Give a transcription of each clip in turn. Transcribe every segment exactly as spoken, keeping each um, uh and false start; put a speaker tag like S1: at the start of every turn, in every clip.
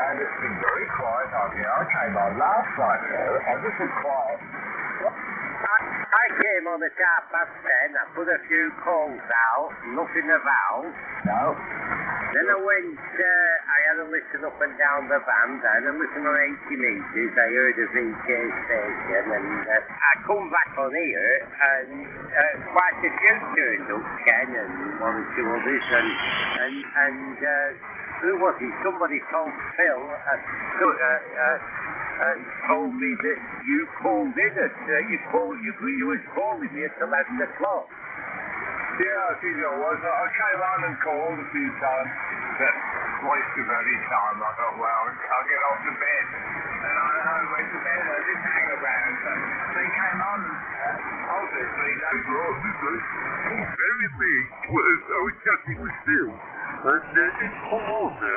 S1: and it's been very quiet out here. I came on last night, though, and this is quiet.
S2: I, I came on at half past ten, I put a few calls out, nothing of valve.
S1: No.
S2: Then I went, uh, I had a listen up and down the van, then I listened on eighty metres, I heard a V K station, and uh, I come back on here, and uh, quite a few turned up, Ken, and one or two others, and, and, and uh, who was it? Somebody told Phil, uh, so, uh, uh, uh, told me that you called in at, uh, you called, you, you was calling me at eleven o'clock.
S1: Yeah, I think I was. I came on and called a few times, but wasted any time. I thought, well, I'll get off to bed. And I, I went to bed, I didn't hang around. So they came on, uh, obviously, they brought me to very big, was, I was cutting the steel, and they didn't come on there,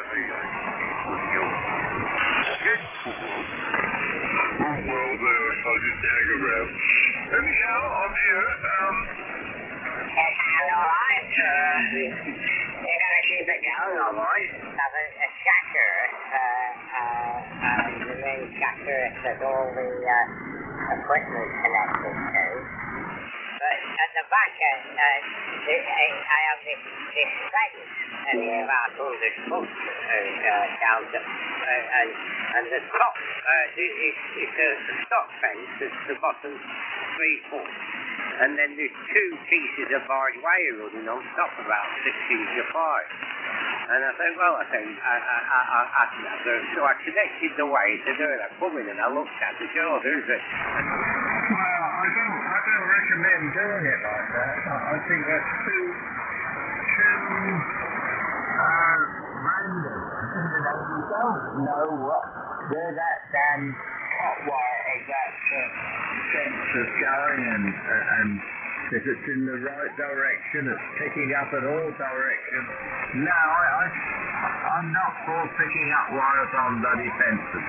S1: Oh, well, there, I didn't hang around. Anyhow, I'm here, um...
S3: Alright, uh, you're gonna keep it going, alright? Have a, a shatter, uh, uh, uh, the main shatter that all the, uh, equipment connected to. But at the back, uh, uh, the, I, I have this, this fence, and about one hundred foot, uh, uh, down to, uh, and, and the top, uh, it, it, it's a stock fence, it's the bottom three foot. And then there's two pieces of barbed wire running on top, about six feet apart. And I said, well, I think, I, I, I, I, I, so I connected the wire to there, and I come in and I looked at it, oh, there's it.
S1: Well, I don't, I don't recommend doing it like that. I, I think that's too, too, uh, random. You know, you don't know what, where that damn hot wire of that uh, fence is going, and, uh, and if it's in the right direction, it's picking up in all directions. No, I, I, I'm not for picking up wires on bloody fences.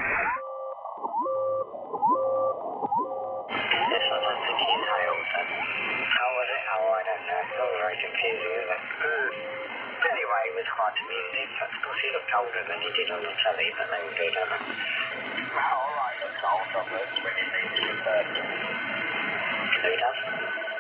S4: Yes, I don't think he inhaled them. How was it? Oh, I don't know. It's all very confusing, isn't it? Mm. Anyway, it was quite amusing. Of course, he looked older than he did on the telly, but they were good, aren't they? Well, all right, looks old, not good when you see him first. Who does?